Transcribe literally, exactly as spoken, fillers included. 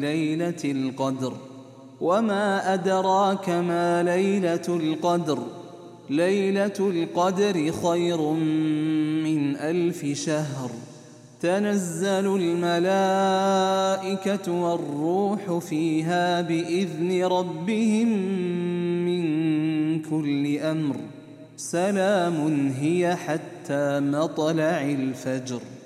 ليلة القدر وما أدراك ما ليلة القدر ليلة القدر خير من ألف شهر تنزل الملائكة والروح فيها بإذن ربهم من كل أمر سلام هي حتى مطلع الفجر.